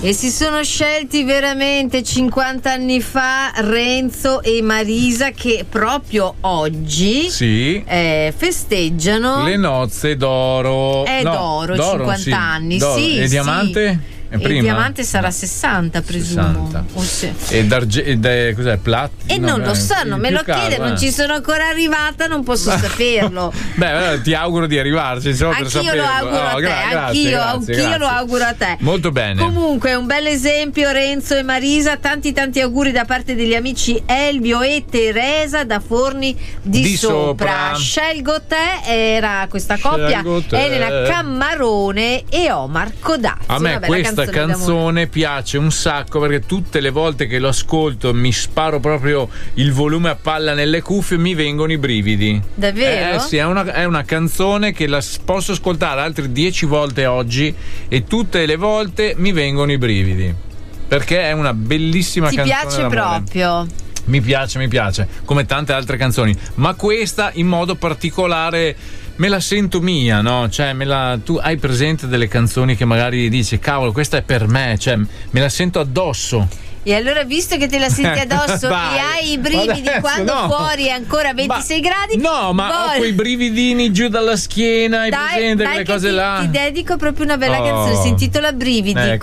E si sono scelti veramente 50 anni fa Renzo e Marisa, che proprio oggi festeggiano le nozze d'oro. D'oro, 50 anni. D'oro. Sì, e diamante? Il diamante sarà 60, presumo. 60. E cos'è? E non lo so, non me lo chiede, non ci sono ancora arrivata, non posso saperlo. Beh, ti auguro di arrivarci, insomma, per saperlo. Lo auguro a te, anch'io lo auguro a te. Molto bene. Comunque, un bel esempio, Renzo e Marisa, tanti auguri da parte degli amici Elvio e Teresa da Forni di Sopra. Scelgo te, era questa coppia, Elena Cammarone e Omar Codazzi. A me questa canzone piace un sacco, perché tutte le volte che lo ascolto mi sparo proprio il volume a palla nelle cuffie, mi vengono i brividi. Davvero? Sì, è una canzone che la posso ascoltare altre 10 volte oggi e tutte le volte mi vengono i brividi, perché è una bellissima canzone. Ti piace proprio? Mi piace, come tante altre canzoni, ma questa in modo particolare me la sento mia, no? Cioè, tu hai presente delle canzoni che magari dici, cavolo, questa è per me, cioè me la sento addosso. E allora, visto che te la senti addosso e hai i brividi quando fuori è ancora 26 gradi, no, ma ho quei brividini giù dalla schiena, hai presente quelle cose là? Ti dedico proprio una bella canzone, si intitola Brividi.